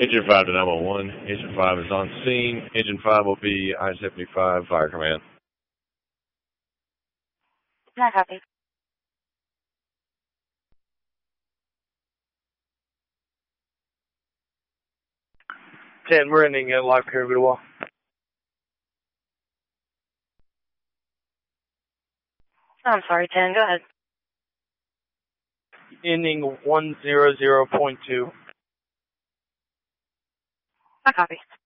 Engine 5 to 911. Engine 5 is on scene. Engine 5 will be I-75 Fire Command. Yeah, copy. 10, we're ending a live care visual. I'm sorry, 10, go ahead. Ending 100.2. I copy.